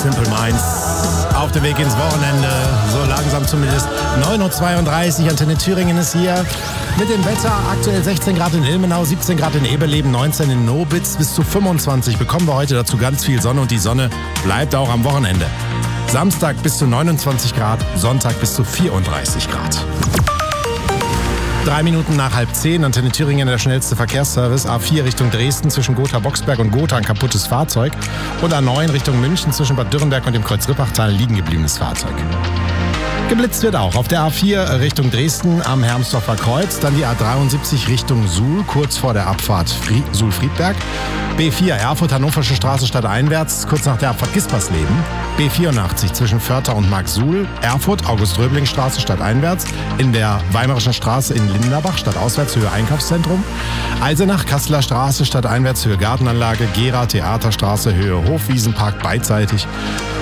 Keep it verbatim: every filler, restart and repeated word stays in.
Simple Minds. Auf dem Weg ins Wochenende, so langsam zumindest. neun Uhr zweiunddreißig, Antenne Thüringen ist hier. Mit dem Wetter aktuell sechzehn Grad in Ilmenau, siebzehn Grad in Eberleben, neunzehn in Nobitz, bis zu fünfundzwanzig bekommen wir heute dazu ganz viel Sonne und die Sonne bleibt auch am Wochenende. Samstag bis zu neunundzwanzig Grad, Sonntag bis zu vierunddreißig Grad. Drei Minuten nach halb zehn, Antenne Thüringen, der schnellste Verkehrsservice. A vier Richtung Dresden, zwischen Gotha-Boxberg und Gotha ein kaputtes Fahrzeug. Und A neun Richtung München, zwischen Bad Dürrenberg und dem Kreuz-Rippachtal liegen gebliebenes Fahrzeug. Geblitzt wird auch auf der A vier Richtung Dresden am Hermsdorfer Kreuz, dann die A dreiundsiebzig Richtung Suhl, kurz vor der Abfahrt Frie- Suhl-Friedberg. B vier Erfurt, Hannoversche Straße stadteinwärts, kurz nach der Abfahrt Gispersleben. B vierundachtzig zwischen Förther und Marksuhl, Erfurt, August-Röbling-Straße stadteinwärts, in der Weimarischen Straße in Linderbach stadtauswärts Höhe Einkaufszentrum. Eisenach, Kasseler Straße stadteinwärts Höhe Gartenanlage, Gera, Theaterstraße Höhe Hofwiesenpark beidseitig.